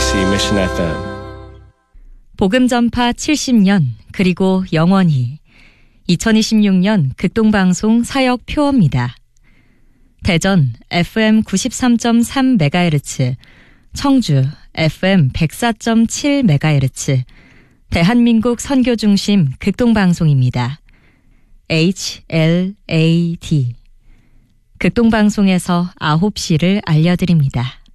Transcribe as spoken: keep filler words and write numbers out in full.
케이비씨 Mission 에프엠. 복음전파 칠십 년 그리고 영원히 이천이십육 년 극동방송 사역 표어입니다. 대전 에프엠 구십삼 점 삼 메가헤르츠, 청주 에프엠 백사 점 칠 메가헤르츠, 대한민국 선교중심 극동방송입니다. 에이치 엘 에이 디 극동방송에서 아홉 시를 알려드립니다.